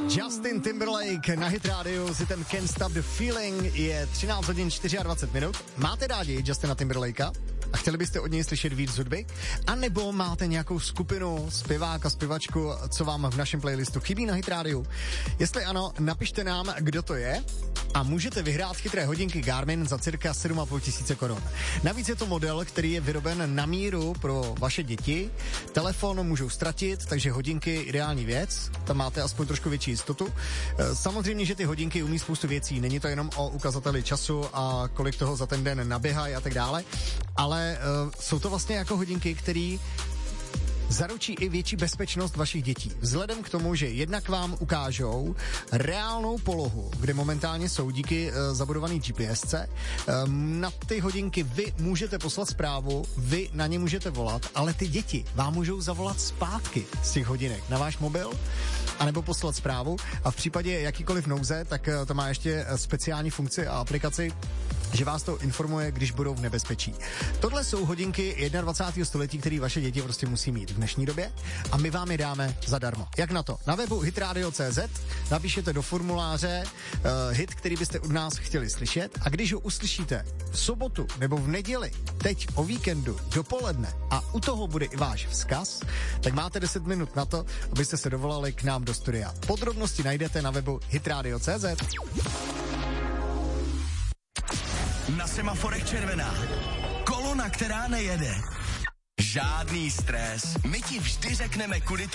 Justin Timberlake na Hit Radio s hitem Can't Stop the Feeling. Je 13 hodin 24 minut. Máte rádi Justina Timberlakea? A chtěli byste od něj slyšet víc hudby? A nebo máte nějakou skupinu, zpěváka, zpěvačku, co vám v našem playlistu chybí na Hit Radio? Jestli ano, napište nám, kdo to je a můžete vyhrát chytré hodinky Garmin za cirka 7 500 korun. Navíc je to model, který je vyroben na míru pro vaše děti. Telefon můžou ztratit, takže hodinky ideální věc. Tam máte aspoň trošku větší jistotu. Samozřejmě, že ty hodinky umí spoustu věcí. Není to jenom o ukazateli času a kolik toho za ten den naběhají a tak dále, ale jsou to vlastně jako hodinky, které zaručí i větší bezpečnost vašich dětí. Vzhledem k tomu, že jednak vám ukážou reálnou polohu, kde momentálně jsou díky zabudovaný GPSce. Na ty hodinky vy můžete poslat zprávu, vy na ně můžete volat, ale ty děti vám můžou zavolat zpátky z těch hodinek na váš mobil, anebo poslat zprávu a v případě jakýkoliv nouze, tak to má ještě speciální funkci a aplikaci, že vás to informuje, když budou v nebezpečí. Tohle jsou hodinky 21. století, které vaše děti prostě musí mít v dnešní době a my vám je dáme zadarmo. Jak na to? Na webu hitradio.cz napíšete do formuláře hit, který byste od nás chtěli slyšet a když ho uslyšíte v sobotu nebo v neděli, teď o víkendu, dopoledne a u toho bude i váš vzkaz, tak máte 10 minut na to, abyste se dovolali k nám do studia. Podrobnosti najdete na webu hitradio.cz. Na semaforech červená. Kolona, která nejede. Žádný stres. My ti vždy řekneme, kudy to